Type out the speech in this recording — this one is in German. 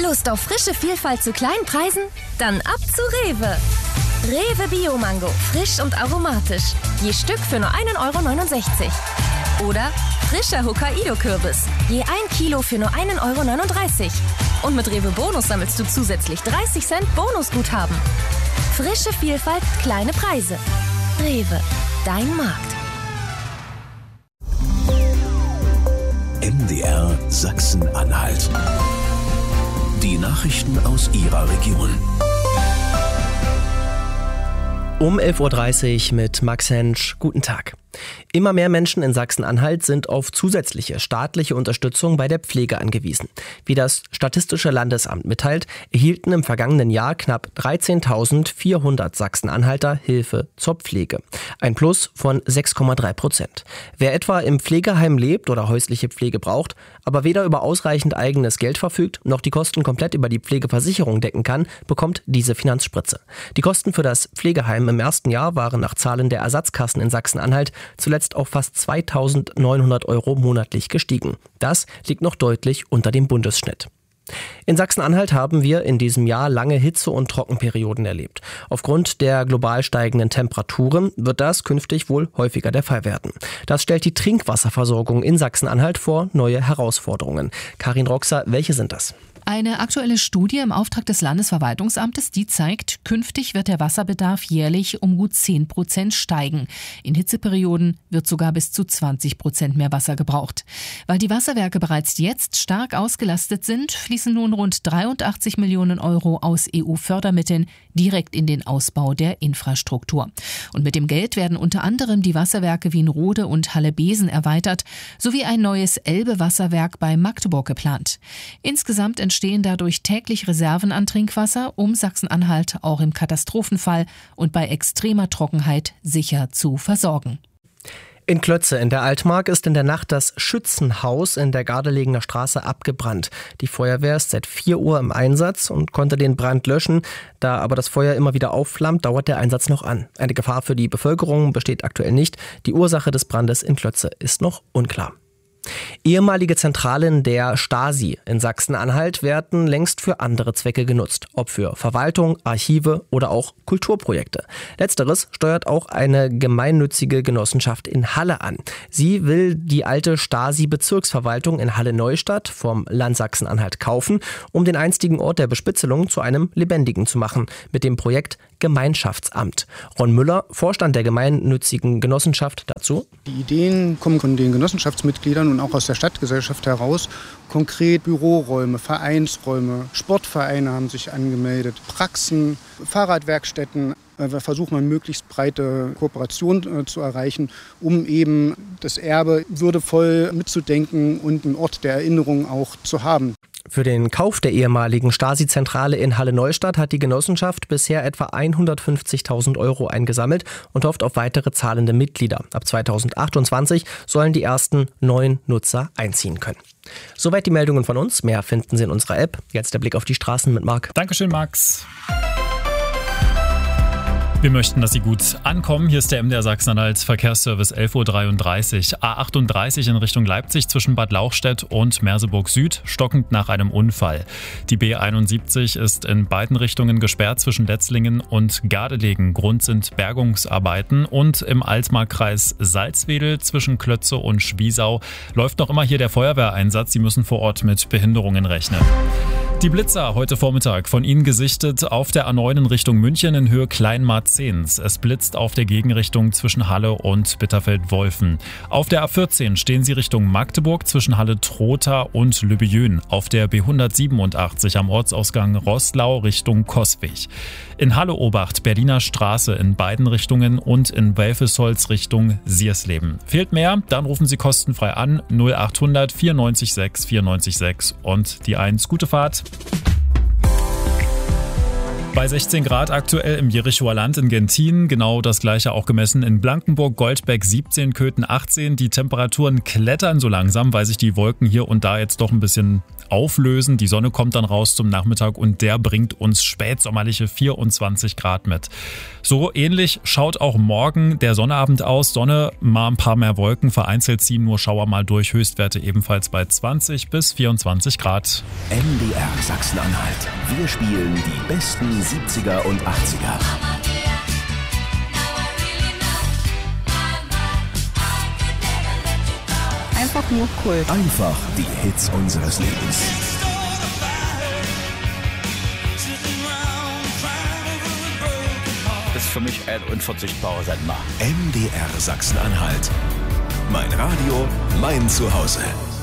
Lust auf frische Vielfalt zu kleinen Preisen? Dann ab zu Rewe. Rewe Bio-Mango, frisch und aromatisch. Je Stück für nur 1,69 € Oder frischer Hokkaido-Kürbis. Je 1 Kilo für nur 1,39 € Und mit Rewe Bonus sammelst du zusätzlich 30 Cent Bonusguthaben. Frische Vielfalt, kleine Preise. Rewe, dein Markt. MDR Sachsen-Anhalt. Die Nachrichten aus Ihrer Region. Um 11.30 Uhr mit Max Hensch. Guten Tag. Immer mehr Menschen in Sachsen-Anhalt sind auf zusätzliche staatliche Unterstützung bei der Pflege angewiesen. Wie das Statistische Landesamt mitteilt, erhielten im vergangenen Jahr knapp 13.400 Sachsen-Anhalter Hilfe zur Pflege. Ein Plus von 6,3%. Wer etwa im Pflegeheim lebt oder häusliche Pflege braucht, aber weder über ausreichend eigenes Geld verfügt, noch die Kosten komplett über die Pflegeversicherung decken kann, bekommt diese Finanzspritze. Die Kosten für das Pflegeheim im ersten Jahr waren nach Zahlen der Ersatzkassen in Sachsen-Anhalt zuletzt auf fast 2.900 € monatlich gestiegen. Das liegt noch deutlich unter dem Bundesschnitt. In Sachsen-Anhalt haben wir in diesem Jahr lange Hitze- und Trockenperioden erlebt. Aufgrund der global steigenden Temperaturen wird das künftig wohl häufiger der Fall werden. Das stellt die Trinkwasserversorgung in Sachsen-Anhalt vor neue Herausforderungen. Karin Roxer, welche sind das? Eine aktuelle Studie im Auftrag des Landesverwaltungsamtes, die zeigt, künftig wird der Wasserbedarf jährlich um gut 10% steigen. In Hitzeperioden wird sogar bis zu 20% mehr Wasser gebraucht. Weil die Wasserwerke bereits jetzt stark ausgelastet sind, fließen nun rund 83 Millionen € aus EU-Fördermitteln direkt in den Ausbau der Infrastruktur. Und mit dem Geld werden unter anderem die Wasserwerke Wienrode und Halle-Besen erweitert, sowie ein neues Elbe-Wasserwerk bei Magdeburg geplant. Insgesamt entstehen dadurch täglich Reserven an Trinkwasser, um Sachsen-Anhalt auch im Katastrophenfall und bei extremer Trockenheit sicher zu versorgen. In Klötze in der Altmark ist in der Nacht das Schützenhaus in der Gardelegener Straße abgebrannt. Die Feuerwehr ist seit 4 Uhr im Einsatz und konnte den Brand löschen. Da aber das Feuer immer wieder aufflammt, dauert der Einsatz noch an. Eine Gefahr für die Bevölkerung besteht aktuell nicht. Die Ursache des Brandes in Klötze ist noch unklar. Ehemalige Zentralen der Stasi in Sachsen-Anhalt werden längst für andere Zwecke genutzt, ob für Verwaltung, Archive oder auch Kulturprojekte. Letzteres steuert auch eine gemeinnützige Genossenschaft in Halle an. Sie will die alte Stasi-Bezirksverwaltung in Halle-Neustadt vom Land Sachsen-Anhalt kaufen, um den einstigen Ort der Bespitzelung zu einem lebendigen zu machen, mit dem Projekt Gemeinschaftsamt. Ron Müller, Vorstand der gemeinnützigen Genossenschaft, dazu: Die Ideen kommen von den Genossenschaftsmitgliedern und auch aus der Stadtgesellschaft heraus. Konkret Büroräume, Vereinsräume, Sportvereine haben sich angemeldet, Praxen, Fahrradwerkstätten. Wir versuchen, eine möglichst breite Kooperation zu erreichen, um eben das Erbe würdevoll mitzudenken und einen Ort der Erinnerung auch zu haben. Für den Kauf der ehemaligen Stasi-Zentrale in Halle-Neustadt hat die Genossenschaft bisher etwa 150.000 € eingesammelt und hofft auf weitere zahlende Mitglieder. Ab 2028 sollen die ersten 9 Nutzer einziehen können. Soweit die Meldungen von uns. Mehr finden Sie in unserer App. Jetzt der Blick auf die Straßen mit Marc. Dankeschön, Max. Wir möchten, dass Sie gut ankommen. Hier ist der MDR Sachsen-Anhalt Verkehrsservice 11.33 Uhr. A38 in Richtung Leipzig zwischen Bad Lauchstädt und Merseburg Süd, stockend nach einem Unfall. Die B71 ist in beiden Richtungen gesperrt zwischen Letzlingen und Gardelegen. Grund sind Bergungsarbeiten. Und im Altmarkkreis Salzwedel zwischen Klötze und Schwiesau läuft noch immer hier der Feuerwehreinsatz. Sie müssen vor Ort mit Behinderungen rechnen. Die Blitzer heute Vormittag von Ihnen gesichtet auf der A9 in Richtung München in Höhe Kleinmarzens. Es blitzt auf der Gegenrichtung zwischen Halle und Bitterfeld-Wolfen. Auf der A14 stehen Sie Richtung Magdeburg zwischen Halle-Trotha und Lübejön. Auf der B187 am Ortsausgang Roßlau Richtung Coswig. In Halle-Obacht Berliner Straße in beiden Richtungen und in Welfesholz Richtung Siersleben. Fehlt mehr? Dann rufen Sie kostenfrei an 0800 94 6 94 6 und die 1. Gute Fahrt. Bei 16 Grad aktuell im Jerichoer Land in Gentin, genau das gleiche auch gemessen in Blankenburg, Goldbeck 17, Köthen 18. Die Temperaturen klettern so langsam, weil sich die Wolken hier und da jetzt doch ein bisschen auflösen. Die Sonne kommt dann raus zum Nachmittag und der bringt uns spätsommerliche 24 Grad mit. So ähnlich schaut auch morgen der Sonnabend aus. Sonne, mal ein paar mehr Wolken, vereinzelt ziehen nur Schauer mal durch. Höchstwerte ebenfalls bei 20 bis 24 Grad. MDR Sachsen-Anhalt. Wir spielen die besten 70er und 80er. Einfach nur Kult. Einfach die Hits unseres Lebens. Das ist für mich ein unverzichtbarer Sender. MDR Sachsen-Anhalt. Mein Radio, mein Zuhause.